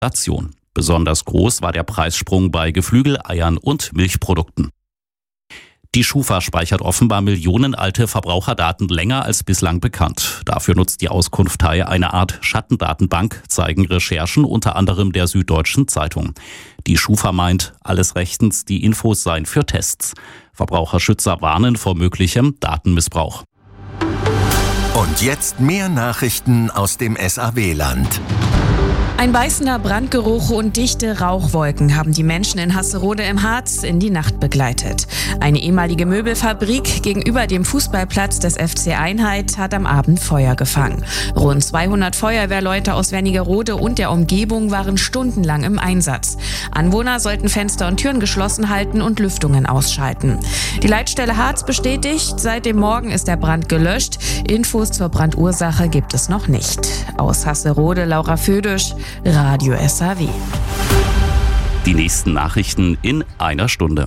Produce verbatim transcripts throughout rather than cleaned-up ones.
Ration. Besonders groß war der Preissprung bei Geflügel, Eiern und Milchprodukten. Die Schufa speichert offenbar millionenalte Verbraucherdaten länger als bislang bekannt. Dafür nutzt die Auskunftei eine Art Schattendatenbank, zeigen Recherchen unter anderem der Süddeutschen Zeitung. Die Schufa meint, alles rechtens, die Infos seien für Tests. Verbraucherschützer warnen vor möglichem Datenmissbrauch. Und jetzt mehr Nachrichten aus dem S A W-Land. Ein beißender Brandgeruch und dichte Rauchwolken haben die Menschen in Hasserode im Harz in die Nacht begleitet. Eine ehemalige Möbelfabrik gegenüber dem Fußballplatz des F C Einheit hat am Abend Feuer gefangen. Rund zweihundert Feuerwehrleute aus Wernigerode und der Umgebung waren stundenlang im Einsatz. Anwohner sollten Fenster und Türen geschlossen halten und Lüftungen ausschalten. Die Leitstelle Harz bestätigt, seit dem Morgen ist der Brand gelöscht. Infos zur Brandursache gibt es noch nicht. Aus Hasserode, Laura Födisch, Radio S A W. Die nächsten Nachrichten in einer Stunde.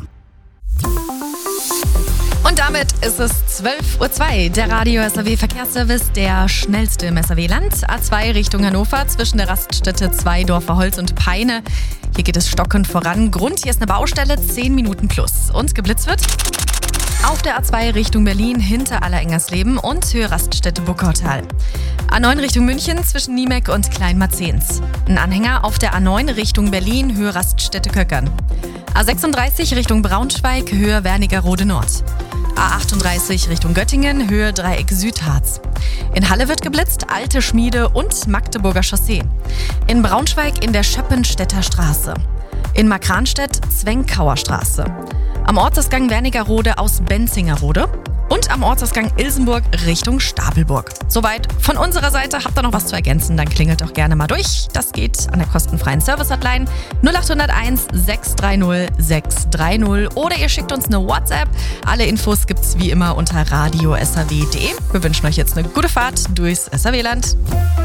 Und damit ist es zwölf Uhr zwei. Der Radio S A W Verkehrsservice, der schnellste im S A W-Land. A zwei Richtung Hannover zwischen der Raststätte Zweidorfer Holz und Peine. Hier geht es stockend voran. Grund, hier ist eine Baustelle, zehn Minuten plus. Und geblitzt wird auf der A zwei Richtung Berlin hinter Allerengersleben und Höhe Raststätte Buckautal. A neun Richtung München zwischen Niemek und Kleinmarzens. Ein Anhänger auf der A neun Richtung Berlin, Höhe Raststätte Köckern. A sechsunddreißig Richtung Braunschweig, Höhe Wernigerode Nord. A achtunddreißig Richtung Göttingen, Höhe Dreieck Südharz. In Halle wird geblitzt, Alte Schmiede und Magdeburger Chaussee. In Braunschweig in der Schöppenstädter Straße. In Markranstädt Zwenkauer Straße. Am Ortsausgang Wernigerode aus Benzingerode. Und am Ortsausgang Ilsenburg Richtung Stapelburg. Soweit von unserer Seite. Habt ihr noch was zu ergänzen, dann klingelt doch gerne mal durch. Das geht an der kostenfreien Service-Hotline null acht null eins sechs drei null sechs drei null oder ihr schickt uns eine WhatsApp. Alle Infos gibt's wie immer unter radio s a w punkt d e. Wir wünschen euch jetzt eine gute Fahrt durchs S A W-Land.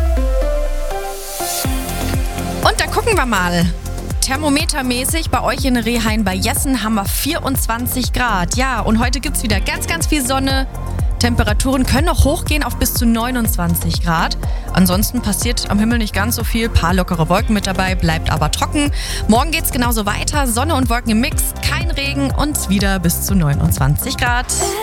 Und dann gucken wir mal. Thermometermäßig bei euch in Rehhain bei Jessen haben wir vierundzwanzig Grad. Ja, und heute gibt's wieder ganz, ganz viel Sonne. Temperaturen können noch hochgehen auf bis zu neunundzwanzig Grad. Ansonsten passiert am Himmel nicht ganz so viel. Paar lockere Wolken mit dabei, bleibt aber trocken. Morgen geht's genauso weiter. Sonne und Wolken im Mix, kein Regen und wieder bis zu neunundzwanzig Grad.